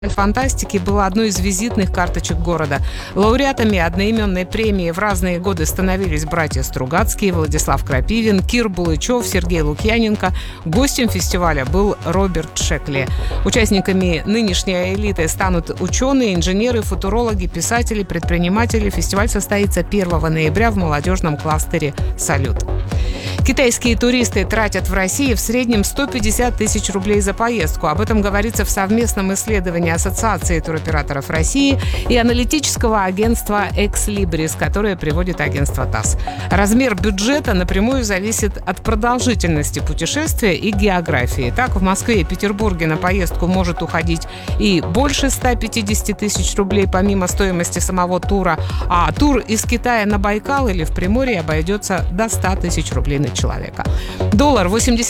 фантастики была одной из визитных карточек города. Лауреатами одноименной премии в разные годы становились братья Стругацкие, Владислав Крапивин, Кир Булычев, Сергей Лукьяненко. Гостем фестиваля был Роберт Шекли. Участниками нынешней элиты станут ученые, инженеры, футурологи, писатели, предприниматели. Фестиваль состоится 1 ноября в молодежном кластере «Салют». Китайские туристы тратят в России в среднем 150 тысяч рублей за поездку. Об этом говорится в совместном исследовании Ассоциации туроператоров России и аналитического агентства «Экслибрис», которое приводит агентство ТАСС. Размер бюджета напрямую зависит от продолжительности путешествия и географии. Так, в Москве и Петербурге на поездку может уходить и больше 150 тысяч рублей помимо стоимости самого тура, а тур из Китая на Байкал или в Приморье обойдется до 100 тысяч рублей на человека. Доллар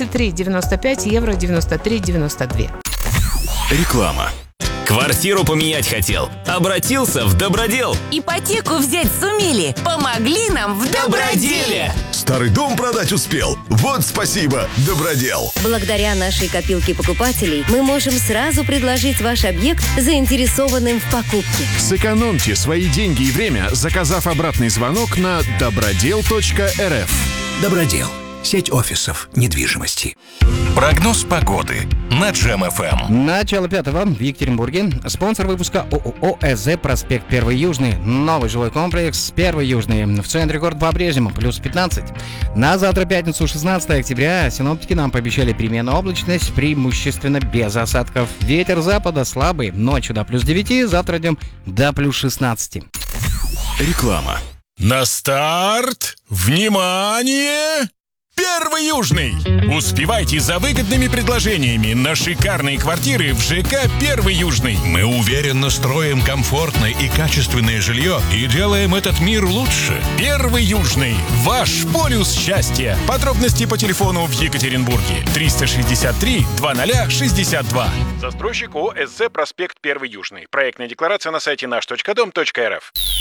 83,95, евро 93,92. Реклама. Квартиру поменять хотел? Обратился в Добродел. Ипотеку взять сумели? Помогли нам в Доброделе. Старый дом продать успел? Вот спасибо, Добродел. Благодаря нашей копилке покупателей мы можем сразу предложить ваш объект заинтересованным в покупке. Сэкономьте свои деньги и время, заказав обратный звонок на добродел.рф. Добродел. Сеть офисов недвижимости. Прогноз погоды на Джем ФМ. Начало 5-го в Екатеринбурге. Спонсор выпуска ООО «СЗ», проспект 1 Южный. Новый жилой комплекс 1 Южный. В центре города по-прежнему плюс 15. На завтра, пятницу, 16 октября, синоптики нам пообещали переменную облачность, преимущественно без осадков. Ветер запада слабый, ночью до плюс 9, завтра днем до плюс 16. Реклама. На старт! Внимание! 1 Южный! Успевайте за выгодными предложениями на шикарные квартиры в ЖК 1 Южный. Мы уверенно строим комфортное и качественное жилье и делаем этот мир лучше. 1 Южный. Ваш полюс счастья. Подробности по телефону в Екатеринбурге. 363 2062. Застройщик ООО «СЗ», проспект 1 Южный. Проектная декларация на сайте наш.дом.рф.